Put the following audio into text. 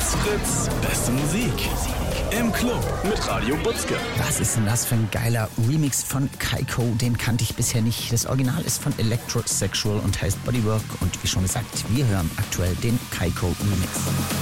Fritz, beste Musik. Im Club mit Radio Butzke. Was ist denn das für ein geiler Remix von Kaiko? Den kannte ich bisher nicht. Das Original ist von Electrosexual und heißt Bodywork. Und wie schon gesagt, wir hören aktuell den Kaiko Remix.